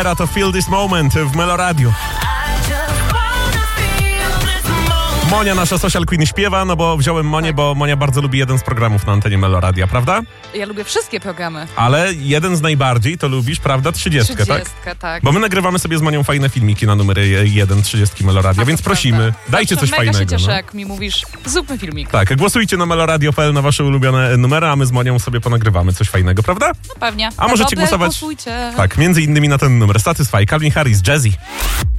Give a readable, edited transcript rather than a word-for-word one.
To Feel This Moment w Meloradiu. Monia, nasza social queen, śpiewa, no bo wziąłem Monię, tak. Bo Monia bardzo lubi jeden z programów na antenie Meloradia, prawda? Ja lubię wszystkie programy. Ale jeden z najbardziej to lubisz, prawda? 30, tak? Bo my nagrywamy sobie z Monią fajne filmiki na numery 1, 30 Meloradia, więc prosimy, dajcie coś fajnego. Ja się cieszę, jak mi mówisz, zróbmy filmik. Tak, głosujcie na meloradio.pl na wasze ulubione numery, a my z Monią sobie ponagrywamy coś fajnego, prawda? No pewnie. A możecie głosować, głosujcie. Tak, między innymi na ten numer. Satisfy, Calvin Harris, Jazzy.